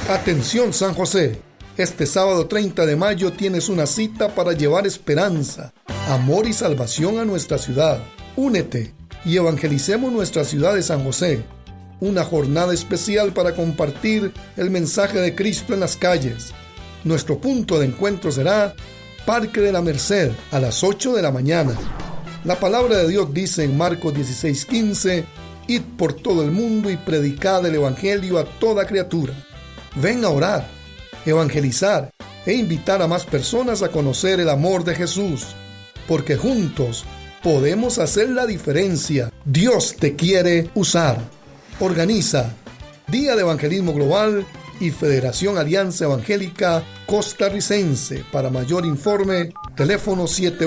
Atención San José, este sábado 30 de mayo tienes una cita para llevar esperanza, amor y salvación a nuestra ciudad. Únete y evangelicemos nuestra ciudad de San José. Una jornada especial para compartir el mensaje de Cristo en las calles. Nuestro punto de encuentro será Parque de la Merced a las 8 de la mañana. La palabra de Dios dice en Marcos 16:15: Id por todo el mundo y predicad el evangelio a toda criatura. Ven a orar, evangelizar e invitar a más personas a conocer el amor de Jesús, porque juntos podemos hacer la diferencia. Dios te quiere usar. Organiza Día de Evangelismo Global y Federación Alianza Evangélica Costarricense. Para mayor informe, teléfono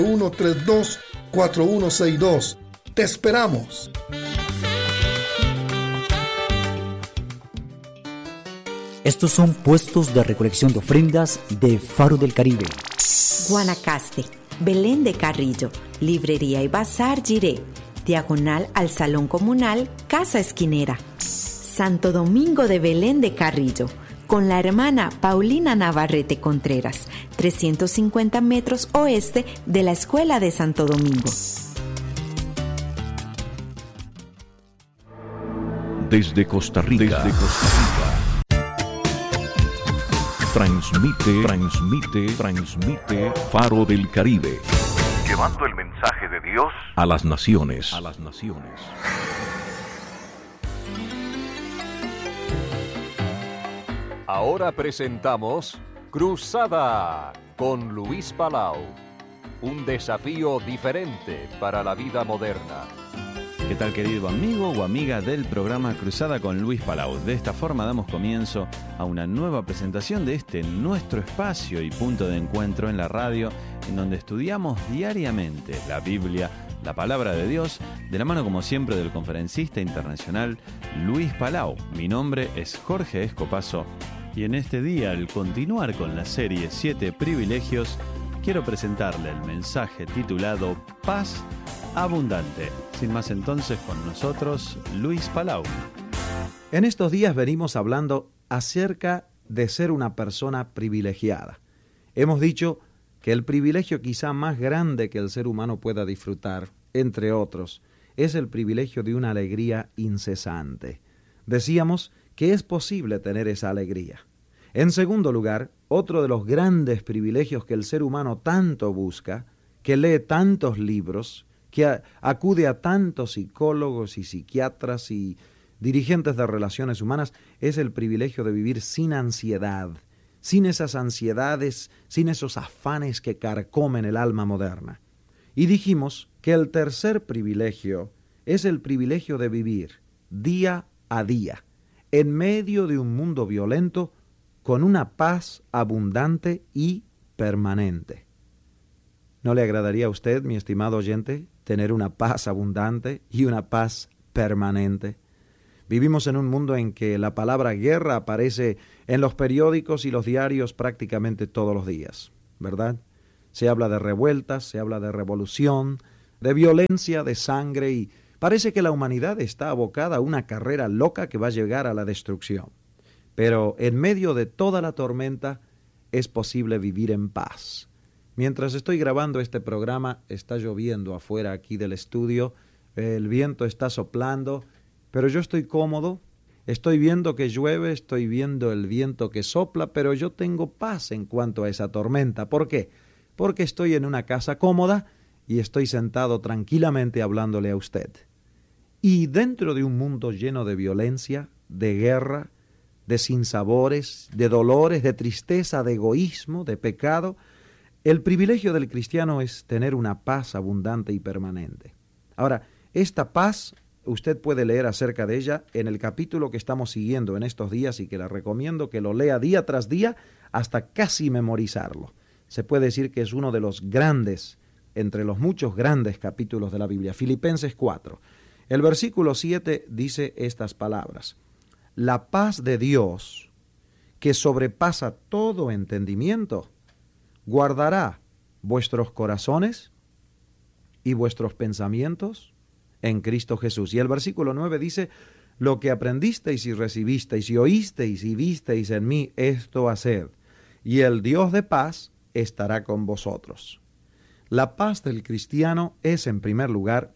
7132-4162. Te esperamos. Estos son puestos de recolección de ofrendas de Faro del Caribe. Guanacaste, Belén de Carrillo, Librería y Bazar Giré, diagonal al Salón Comunal, Casa Esquinera. Santo Domingo de Belén de Carrillo, con la hermana Paulina Navarrete Contreras, 350 metros oeste de la Escuela de Santo Domingo. Desde Costa Rica. Transmite Faro del Caribe, llevando el mensaje de Dios a las naciones. Ahora presentamos Cruzada con Luis Palau, un desafío diferente para la vida moderna. ¿Qué tal, querido amigo o amiga del programa Cruzada con Luis Palau? De esta forma damos comienzo a una nueva presentación de este nuestro espacio y punto de encuentro en la radio, en donde estudiamos diariamente la Biblia, la palabra de Dios, de la mano como siempre del conferencista internacional Luis Palau. Mi nombre es Jorge Escopazo y en este día, al continuar con la serie 7 privilegios, quiero presentarle el mensaje titulado Paz Abundante. Sin más entonces, con nosotros, Luis Palau. En estos días venimos hablando acerca de ser una persona privilegiada. Hemos dicho que el privilegio quizá más grande que el ser humano pueda disfrutar, entre otros, es el privilegio de una alegría incesante. Decíamos que es posible tener esa alegría. En segundo lugar, otro de los grandes privilegios que el ser humano tanto busca, que lee tantos libros, que acude a tantos psicólogos y psiquiatras y dirigentes de relaciones humanas, es el privilegio de vivir sin ansiedad, sin esas ansiedades, sin esos afanes que carcomen el alma moderna. Y dijimos que el tercer privilegio es el privilegio de vivir día a día, en medio de un mundo violento, con una paz abundante y permanente. ¿No le agradaría a usted, mi estimado oyente, tener una paz abundante y una paz permanente? Vivimos en un mundo en que la palabra guerra aparece en los periódicos y los diarios prácticamente todos los días, ¿verdad? Se habla de revueltas, se habla de revolución, de violencia, de sangre, y parece que la humanidad está abocada a una carrera loca que va a llegar a la destrucción. Pero en medio de toda la tormenta es posible vivir en paz. Mientras estoy grabando este programa, está lloviendo afuera aquí del estudio, el viento está soplando, pero yo estoy cómodo, estoy viendo que llueve, estoy viendo el viento que sopla, pero yo tengo paz en cuanto a esa tormenta. ¿Por qué? Porque estoy en una casa cómoda y estoy sentado tranquilamente hablándole a usted. Y dentro de un mundo lleno de violencia, de guerra, de sinsabores, de dolores, de tristeza, de egoísmo, de pecado, el privilegio del cristiano es tener una paz abundante y permanente. Ahora, esta paz, usted puede leer acerca de ella en el capítulo que estamos siguiendo en estos días y que le recomiendo que lo lea día tras día hasta casi memorizarlo. Se puede decir que es uno de los grandes, entre los muchos grandes capítulos de la Biblia, Filipenses 4. El versículo 7 dice estas palabras: La paz de Dios, que sobrepasa todo entendimiento, guardará vuestros corazones y vuestros pensamientos en Cristo Jesús. Y el versículo 9 dice: lo que aprendisteis y recibisteis y oísteis y visteis en mí, esto haced, y el Dios de paz estará con vosotros. La paz del cristiano es, en primer lugar,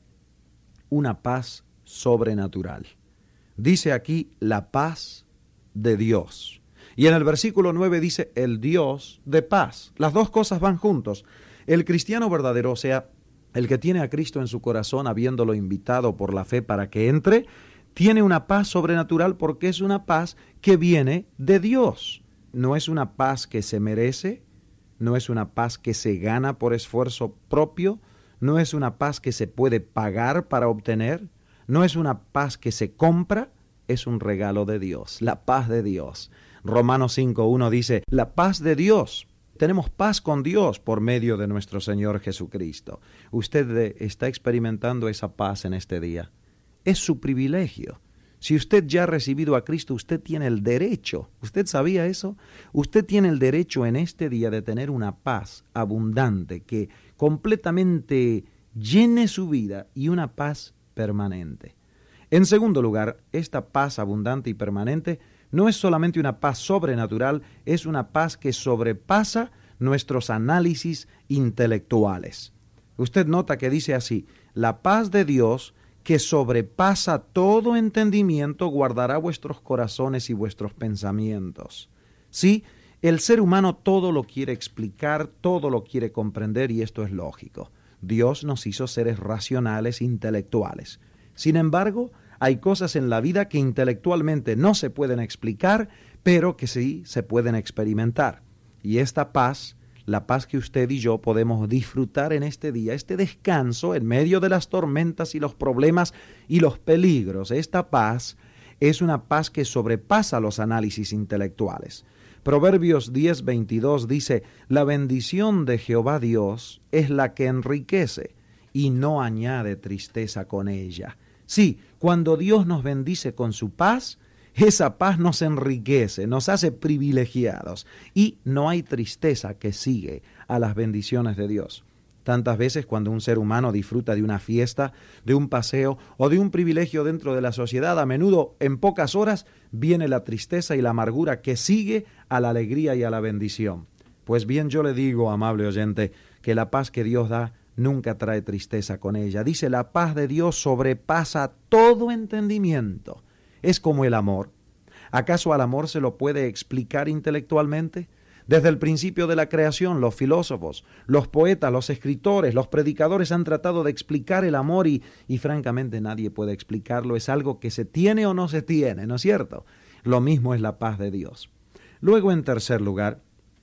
una paz sobrenatural. Dice aquí la paz de Dios. Y en el versículo 9 dice el Dios de paz. Las dos cosas van juntos. El cristiano verdadero, o sea, el que tiene a Cristo en su corazón, habiéndolo invitado por la fe para que entre, tiene una paz sobrenatural porque es una paz que viene de Dios. No es una paz que se merece, no es una paz que se gana por esfuerzo propio, no es una paz que se puede pagar para obtener, no es una paz que se compra, es un regalo de Dios, la paz de Dios. Romanos 5:1 dice, la paz de Dios. Tenemos paz con Dios por medio de nuestro Señor Jesucristo. Usted está experimentando esa paz en este día. Es su privilegio. Si usted ya ha recibido a Cristo, usted tiene el derecho. ¿Usted sabía eso? Usted tiene el derecho en este día de tener una paz abundante que completamente llene su vida y una paz permanente. En segundo lugar, esta paz abundante y permanente no es solamente una paz sobrenatural, es una paz que sobrepasa nuestros análisis intelectuales. Usted nota que dice así, la paz de Dios que sobrepasa todo entendimiento guardará vuestros corazones y vuestros pensamientos. Sí, el ser humano todo lo quiere explicar, todo lo quiere comprender y esto es lógico. Dios nos hizo seres racionales, intelectuales. Sin embargo, hay cosas en la vida que intelectualmente no se pueden explicar, pero que sí se pueden experimentar. Y esta paz, la paz que usted y yo podemos disfrutar en este día, este descanso en medio de las tormentas y los problemas y los peligros, esta paz es una paz que sobrepasa los análisis intelectuales. Proverbios 10:22 dice, la bendición de Jehová Dios es la que enriquece y no añade tristeza con ella. Sí, cuando Dios nos bendice con su paz, esa paz nos enriquece, nos hace privilegiados y no hay tristeza que sigue a las bendiciones de Dios. Tantas veces cuando un ser humano disfruta de una fiesta, de un paseo o de un privilegio dentro de la sociedad, a menudo en pocas horas viene la tristeza y la amargura que sigue a la alegría y a la bendición. Pues bien, yo le digo, amable oyente, que la paz que Dios da nunca trae tristeza con ella. Dice, la paz de Dios sobrepasa todo entendimiento. Es como el amor. ¿Acaso al amor se lo puede explicar intelectualmente? Desde el principio de la creación, los filósofos, los poetas, los escritores, los predicadores han tratado de explicar el amor y francamente nadie puede explicarlo. Es algo que se tiene o no se tiene, ¿no es cierto? Lo mismo es la paz de Dios. Luego, en tercer lugar,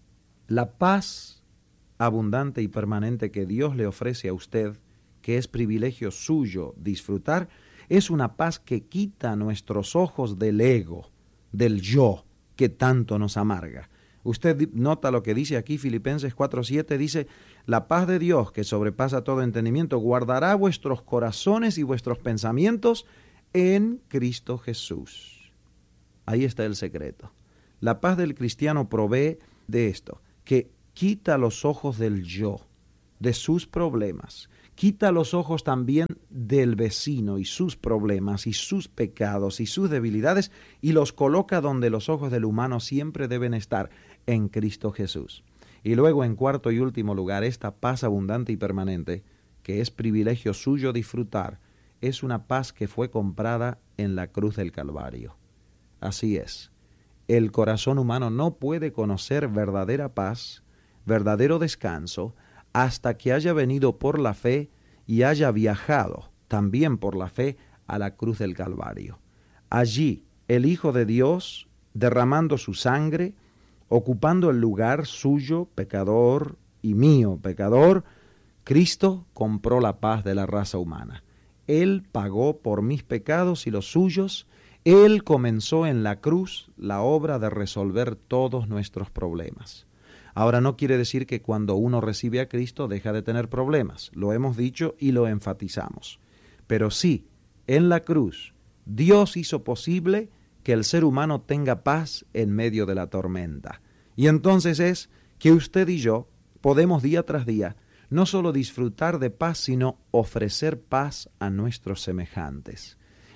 la paz abundante y permanente que Dios le ofrece a usted, que es privilegio suyo disfrutar, es una paz que quita nuestros ojos del ego, del yo, que tanto nos amarga. Usted nota lo que dice aquí Filipenses 4:7, dice, la paz de Dios que sobrepasa todo entendimiento guardará vuestros corazones y vuestros pensamientos en Cristo Jesús. Ahí está el secreto. La paz del cristiano provee de esto, que quita los ojos del yo, de sus problemas, quita los ojos también del vecino y sus problemas y sus pecados y sus debilidades y los coloca donde los ojos del humano siempre deben estar, en Cristo Jesús. Y luego, en cuarto y último lugar, esta paz abundante y permanente, que es privilegio suyo disfrutar, es una paz que fue comprada en la cruz del Calvario. Así es, el corazón humano no puede conocer verdadera paz, verdadero descanso, hasta que haya venido por la fe y haya viajado también por la fe a la cruz del Calvario. Allí, el Hijo de Dios, derramando su sangre, ocupando el lugar suyo, pecador, y mío, pecador, Cristo compró la paz de la raza humana. Él pagó por mis pecados y los suyos. Él comenzó en la cruz la obra de resolver todos nuestros problemas. Ahora, no quiere decir que cuando uno recibe a Cristo deja de tener problemas. Lo hemos dicho y lo enfatizamos. Pero sí, en la cruz, Dios hizo posible que el ser humano tenga paz en medio de la tormenta. Y entonces es que usted y yo podemos día tras día no solo disfrutar de paz, sino ofrecer paz a nuestros semejantes.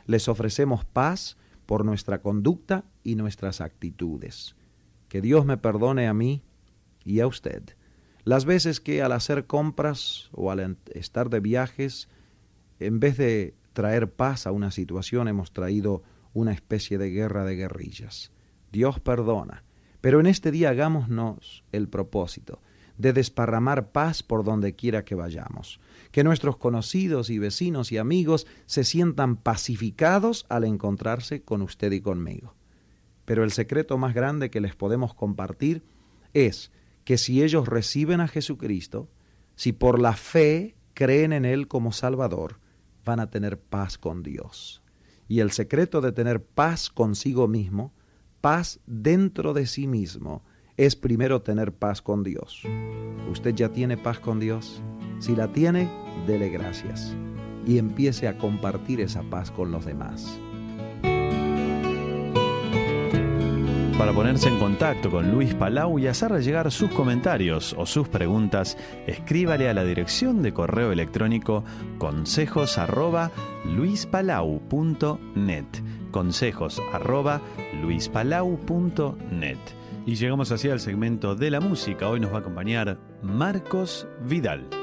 les ofrecemos paz por nuestra conducta y nuestras actitudes. Que Dios me perdone a mí y a usted las veces que al hacer compras o al estar de viajes, en vez de traer paz a una situación, hemos traído una especie de guerra de guerrillas. Dios perdona, pero en este día hagámonos el propósito de desparramar paz por donde quiera que vayamos. Que nuestros conocidos y vecinos y amigos se sientan pacificados al encontrarse con usted y conmigo. Pero el secreto más grande que les podemos compartir es que si ellos reciben a Jesucristo, si por la fe creen en Él como Salvador, van a tener paz con Dios. Y el secreto de tener paz consigo mismo, paz dentro de sí mismo, es primero tener paz con Dios. ¿Usted ya tiene paz con Dios? Si la tiene, dele gracias y empiece a compartir esa paz con los demás. Para ponerse en contacto con Luis Palau y hacerle llegar sus comentarios o sus preguntas, escríbale a la dirección de correo electrónico consejos@luispalau.net. consejos@luispalau.net. Y llegamos así al segmento de la música. Hoy nos va a acompañar Marcos Vidal.